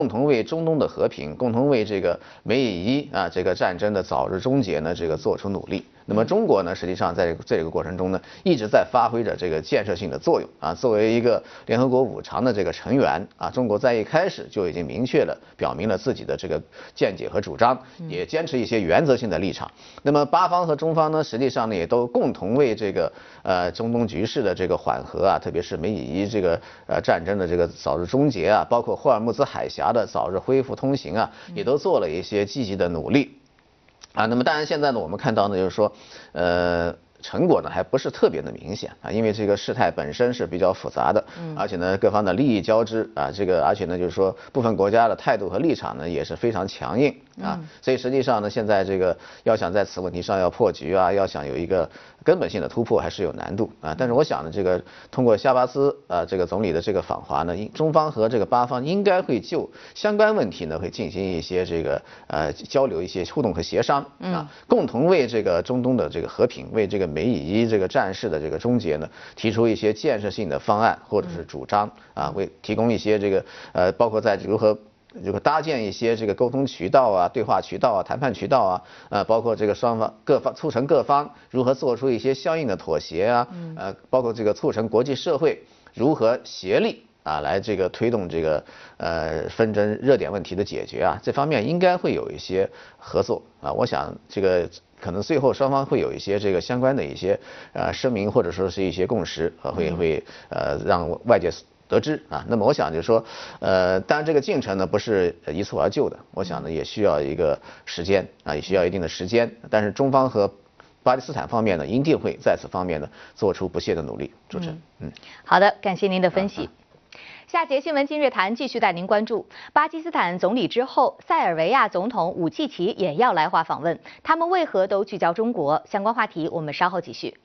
共同为中东的和平，共同为这个美以伊这个战争的早日终结呢，这个做出努力。那么中国呢，实际上在这个过程中呢，一直在发挥着这个建设性的作用作为一个联合国5常的这个成员中国在一开始就已经明确了表明了自己的这个见解和主张，也坚持一些原则性的立场。那么巴方和中方呢，实际上呢也都共同为这个中东局势的这个缓和特别是美以伊这个战争的这个早日终结包括霍尔木兹海峡的早日恢复通行也都做了一些积极的努力。那么当然现在呢，我们看到呢，就是说，成果呢还不是特别的明显因为这个事态本身是比较复杂的，而且呢各方的利益交织这个而且呢就是说部分国家的态度和立场呢也是非常强硬所以实际上呢现在这个要想在此问题上要破局要想有一个根本性的突破还是有难度但是我想呢这个通过夏巴斯这个总理的这个访华呢，中方和这个巴方应该会就相关问题呢会进行一些这个交流一些互动和协商共同为这个中东的这个和平为这个美以伊这个战事的这个终结呢，提出一些建设性的方案或者是主张为提供一些这个包括在如何搭建一些这个沟通渠道对话渠道谈判渠道包括这个各方促成各方如何做出一些相应的妥协包括这个促成国际社会如何协力来这个推动这个纷争热点问题的解决这方面应该会有一些合作我想这个可能最后双方会有一些这个相关的一些声明或者说是一些共识会让外界得知那么我想就是说当然这个进程呢不是一蹴而就的，我想呢也需要一个时间也需要一定的时间，但是中方和巴基斯坦方面呢一定会在此方面呢做出不懈的努力。主持人好的，感谢您的分析。下节新闻今日谈继续带您关注巴基斯坦总理之后，塞尔维亚总统武契奇也要来华访问，他们为何都聚焦中国？相关话题我们稍后继续。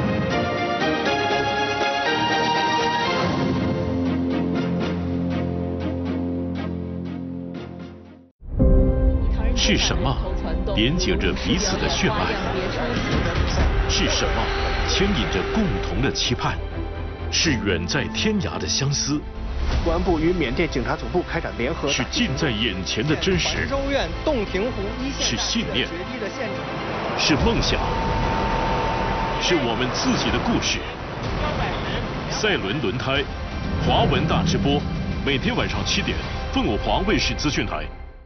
是什么连接着彼此的血脉？是什么牵引着共同的期盼？是远在天涯的相思。 公安部与缅甸警察总部开展联合。 是近在眼前的真实。 州院洞庭湖一线。 是信念。是梦想。是我们自己的故事。赛伦轮胎，华文大直播，每天晚上7点，凤凰卫视资讯台。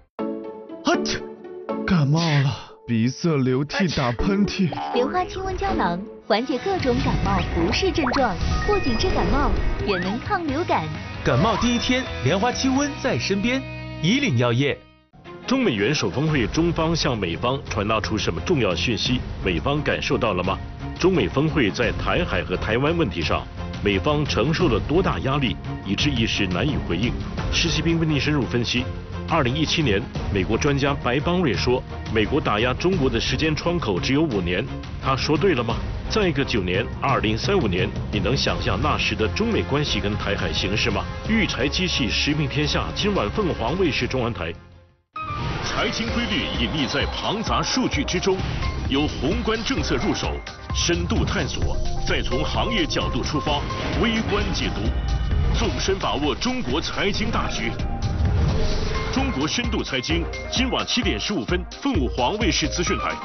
感冒了，鼻塞、流涕、打喷嚏。 莲花清瘟胶囊缓解各种感冒不适症状，不仅治感冒，也能抗流感。 感冒第一天，莲花清瘟在身边。以岭药业。 中美元首峰会，中方向美方传达出什么重要讯息？美方感受到了吗？中美峰会在台海和台湾问题上，美方承受了多大压力，以致一时难以回应？施锡斌为您深入分析。2017年，美国专家白邦瑞说，美国打压中国的时间窗口只有5年，他说对了吗？再一个9年，2035年，你能想象那时的中美关系跟台海形势吗？育才机器实命天下，今晚凤凰卫视中文台。财经规律隐匿在庞杂数据之中，由宏观政策入手，深度探索，再从行业角度出发，微观解读，纵深把握中国财经大局。中国深度财经，今晚7点15分，凤凰卫视资讯台。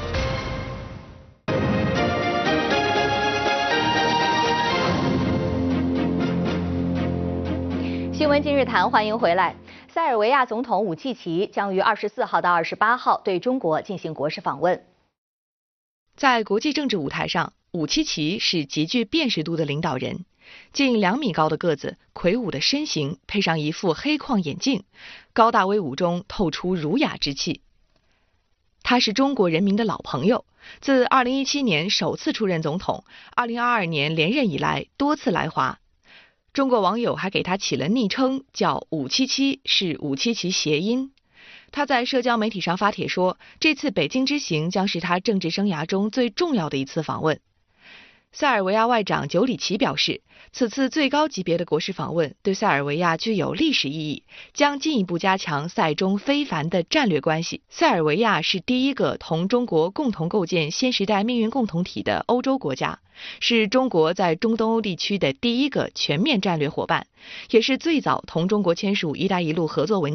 新闻今日谈，欢迎回来。塞尔维亚总统武契奇将于24号到28号对中国进行国事访问。 在国际政治舞台上，武契奇是极具辨识度的领导人。近2米高的个子，魁梧的身形，配上一副黑框眼镜，高大威武中透出儒雅之气。他是中国人民的老朋友，自2017年首次出任总统，2022年连任以来多次来华。中国网友还给他起了昵称，叫武契奇，是武契奇谐音。他在社交媒体上发帖说，这次北京之行将是他政治生涯中最重要的一次访问。塞尔维亚外长久里奇表示，此次最高级别的国事访问对塞尔维亚具有历史意义，将进一步加强塞中非凡的战略关系。塞尔维亚是第一个同中国共同构建新时代命运共同体的欧洲国家，是中国在中东欧地区的第一个全面战略伙伴，也是最早同中国签署“一带一路”合作文件